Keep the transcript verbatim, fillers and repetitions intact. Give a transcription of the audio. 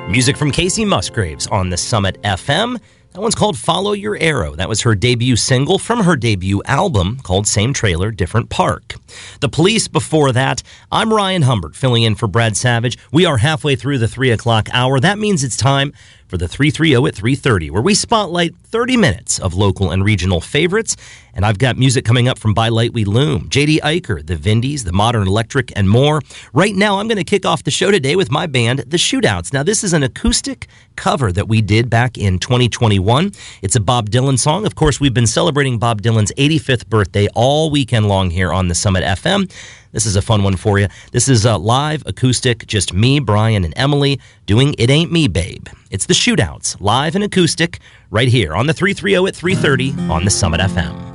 Music from Casey Musgraves on the Summit F M. That one's called Follow Your Arrow. That was her debut single from her debut album called Same Trailer, Different Park. The Police before that. I'm Ryan Humbert, filling in for Brad Savage. We are halfway through the three o'clock hour. That means it's time for the three thirty at three thirty, where we spotlight thirty minutes of local and regional favorites. And I've got music coming up from By Light We Loom, J D Iker, The Vindies, The Modern Electric, and more. Right now, I'm going to kick off the show today with my band, The Shootouts. Now, this is an acoustic cover that we did back in twenty twenty-one. It's a Bob Dylan song. Of course, we've been celebrating Bob Dylan's eighty-fifth birthday all weekend long here on the Summit F M. This is a fun one for you. This is a live acoustic, just me, Brian, and Emily doing It Ain't Me, Babe. It's The Shootouts, live and acoustic, right here on the three thirty at three thirty on the Summit F M.